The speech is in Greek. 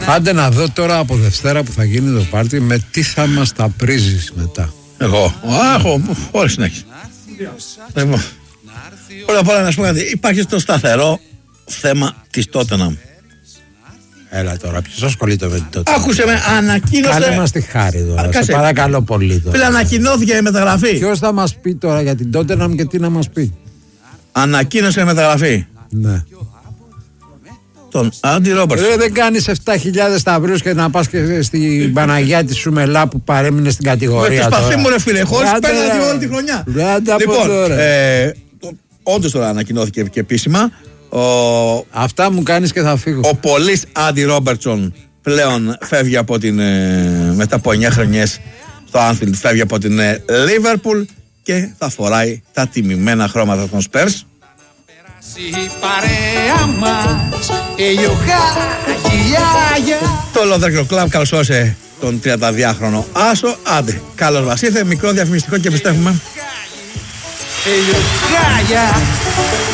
Άντε να δω τώρα από Δευτέρα που θα γίνει το πάρτι με τι θα μας τα πρίζεις μετά. Εγώ, χωρίς συνέχεια. Λοιπόν, πρώτα απ' όλα να σου πω κάτι. Υπάρχει το σταθερό θέμα της Τότεναμ. Έλα τώρα, ποιος ασχολείται με την Τότεναμ? Άκουσε με, ανακοίνωσε. Κάνε μας τη χάρη τώρα, σε παρακαλώ πολύ τώρα. Φίλε, ανακοινώθηκε η μεταγραφή. Ποιος θα μας πει τώρα για την Τότεναμ και τι να μας πει? Ανακοίνωσε η μεταγραφή. Ναι. Τον Άντι Ρόμπερτσον. Δεν κάνεις 7.000 σταυρούς και να πας και στην Παναγιά της Σουμελά που παρέμεινε στην κατηγορία. Με το σπαθί μου ρε φίλε, χωρίς πέναντι όλη τη χρονιά. Λοιπόν, όντως τώρα ανακοινώθηκε και επίσημα. Αυτά μου κάνεις και θα φύγω. Ο πολύς Άντι Ρόμπερτσον πλέον φεύγει από την, μετά από 9 χρονιές στο Anfield, φεύγει από την Liverpool και θα φοράει τα τιμημένα χρώματα των Spurs. Το Λονδρέκιο Κλαμπ καλωσόρισε τον 32χρονο Άσο. Άντε, καλώς μας ήρθε. Μικρό διαφημιστικό και επιστρέφουμε.